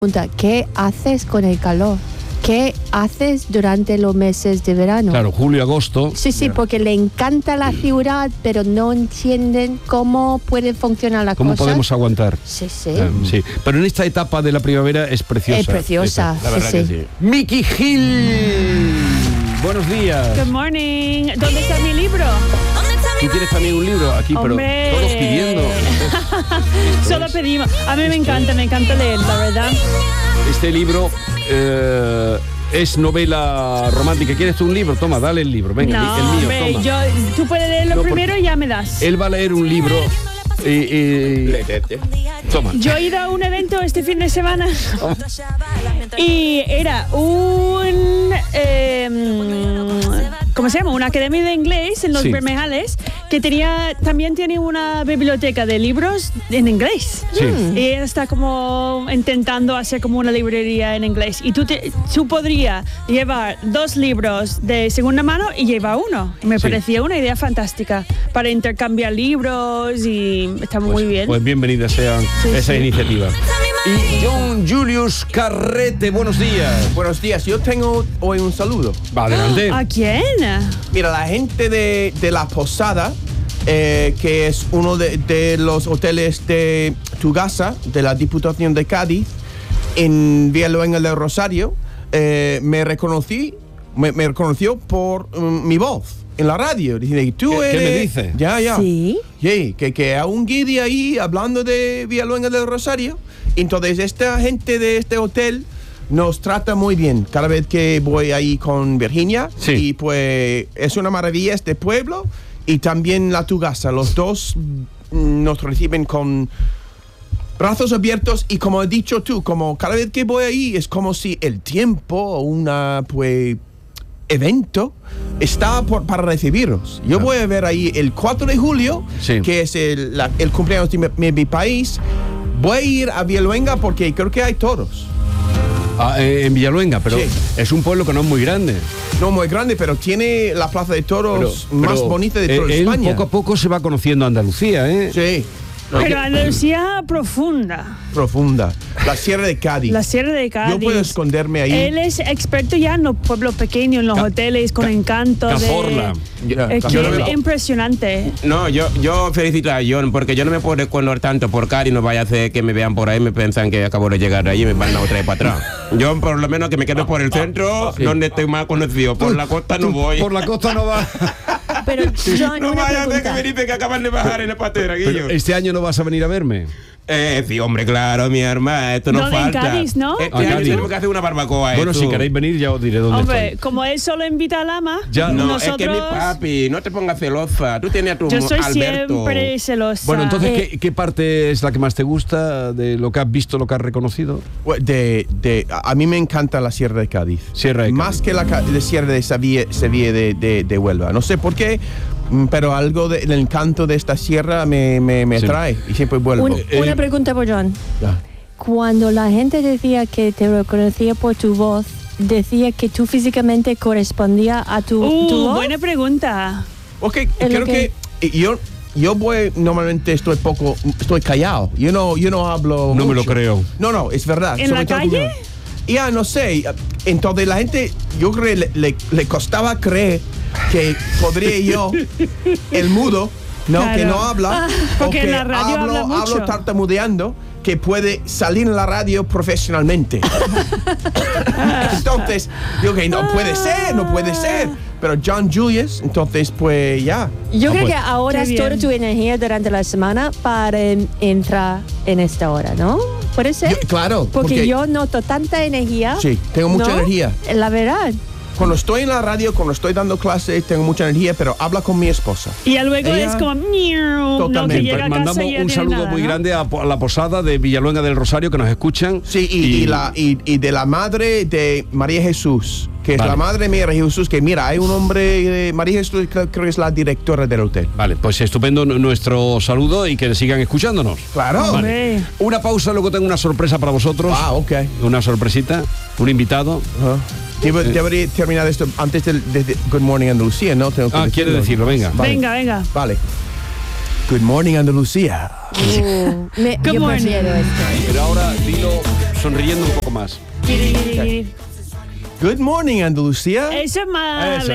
pregunta, ¿qué haces con el calor? ¿Qué haces durante los meses de verano? Claro, julio, agosto. Sí, porque le encanta la ciudad, pero no entienden cómo puede funcionar la cosa. ¿Cómo podemos aguantar? Sí. Sí. Pero en esta etapa de la primavera es preciosa. Es preciosa, La verdad sí. que sí. Miki Gil, buenos días. Good morning. ¿Dónde está mi libro? Tú tienes también un libro aquí, Hombre. pero todos pidiendo. Solo pedimos. A mí me encanta leer, la verdad. Este libro es novela romántica. ¿Quieres tú un libro? Toma, dale el libro. Venga, No, el mío, hombre, toma. tú puedes leerlo No, primero y ya me das. Él va a leer un libro. Toma. Yo he ido a un evento este fin de semana y era ¿cómo se llama? Una academia de inglés en los Bermejales que también tiene una biblioteca de libros en inglés. Sí. Y está como intentando hacer como una librería en inglés. Y tú podrías llevar 2 libros de segunda mano y llevar uno. Me parecía una idea fantástica para intercambiar libros y está muy bien. Pues bienvenida sea esa iniciativa. Y John Julius Carrete, buenos días. Buenos días, yo tengo hoy un saludo. Va, adelante. ¿A quién? Mira, la gente de La Posada, que es uno de los hoteles de Tugasa, de la Diputación de Cádiz, en Villaluenga del Rosario, me reconoció por mi voz en la radio. Dice, ¿tú eres? ¿Qué me dice? Ya. Sí. Sí, que hay un guía ahí hablando de Villaluenga del Rosario. Entonces, esta gente de este hotel nos trata muy bien cada vez que voy ahí con Virginia. Sí. Y pues es una maravilla este pueblo y también la Tugasa. Los dos nos reciben con brazos abiertos y como has dicho tú, como cada vez que voy ahí es como si el tiempo o una evento está para recibiros. Yo voy a ver ahí el 4 de julio, que es el cumpleaños de mi país. Voy a ir a Villaluenga porque creo que hay toros. En Villaluenga, pero es un pueblo que no es muy grande. No muy grande, pero tiene la plaza de toros más bonita de toda España. Poco a poco se va conociendo Andalucía, ¿eh? Sí. Pero Andalucía profunda. La Sierra de Cádiz. Yo puedo esconderme ahí. Él es experto ya en los pueblos pequeños, en los hoteles, con encanto. Cazorla. Es impresionante. No, yo felicito a John, porque yo no me puedo esconder tanto por Cádiz, no vaya a hacer que me vean por ahí, me piensan que acabo de llegar de allí y me van a otra vez para atrás. Yo por lo menos que me quedo por el centro, donde estoy más conocido. Por la costa no voy. Por la costa no va. Pero John, no una vaya a ser pregunta. que me dice que acaban de bajar en la patera, Guillo. Este año no vas a venir a verme. Sí, hombre, claro, mi hermano, esto no falta. En Cádiz, ¿no? Este A año Cádiz. tenemos que hacer una barbacoa. Bueno, si queréis venir ya os diré dónde Hombre, estoy. como él solo invita al ama, Ya No, nosotros... es que mi papi, no te pongas celosa. Tú tienes a tu Yo soy Alberto. siempre celosa. Bueno, entonces, ¿qué parte es la que más te gusta de lo que has visto, lo que has reconocido? A mí me encanta la Sierra de Cádiz. Más que la Sierra de Sevilla de Huelva. No sé por qué, pero algo del encanto de esta sierra me atrae y siempre vuelvo. Una pregunta por John. Ya. Cuando la gente decía que te reconocía por tu voz, decía que tú físicamente correspondía a tu voz. Buena pregunta. Ok, creo que yo normalmente estoy callado. Yo no hablo No me lo mucho. creo. No, es verdad. ¿En la calle? Ya, no sé. Entonces la gente, yo creo le costaba creer que podría yo, el mudo, Claro. que no habla, porque o que en la radio habla mucho. hablo tartamudeando, que puede salir en la radio profesionalmente. Entonces, yo que no puede ser. Pero John Julius, entonces pues ya. Yo creo que ahora Qué es toda bien. tu energía durante la semana para entrar en esta hora, ¿no? ¿Puede ser? Claro. Porque yo noto tanta energía. Sí, tengo mucha ¿no? energía. La verdad. Cuando estoy en la radio, cuando estoy dando clases, tengo mucha energía, pero habla con mi esposa. Y luego Ella- es como... No, Totalmente. que llega a casa Mandamos y ya un tiene saludo nada, muy ¿no? grande a la posada de Villaluenga del Rosario que nos escuchan. Sí, y de la madre de María Jesús, que es Vale. la madre de María Jesús, que mira, hay un hombre, María Jesús creo que es la directora del hotel. Vale, pues estupendo nuestro saludo y que sigan escuchándonos. Claro. Hombre. Una pausa, luego tengo una sorpresa para vosotros. Ok. Una sorpresita, un invitado. Debería terminar esto antes de Good Morning Andalucía, ¿no? Tengo que Quiere decirlo, venga. Vale. Venga. Vale. Good Morning Andalucía. Yo Good morning. prefiero esto. Pero ahora dilo sonriendo un poco más. Good morning, Andalucía. Eso es más. Eso.